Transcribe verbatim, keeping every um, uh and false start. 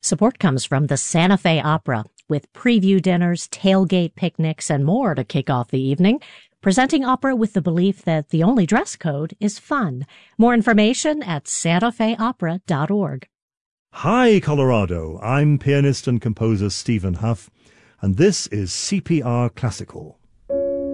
Support comes from the Santa Fe Opera, with preview dinners, tailgate picnics, and more to kick off the evening. Presenting opera with the belief that the only dress code is fun. More information at santa fe opera dot org. Hi, Colorado. I'm pianist and composer Stephen Huff, and this is C P R Classical.